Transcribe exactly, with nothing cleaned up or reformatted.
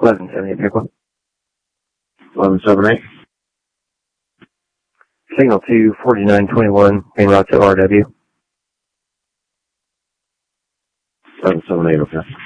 eleven seven eight vehicle. eleven seven eight. Signal to forty-nine twenty-one, main route to R W. eleven seven eight, okay.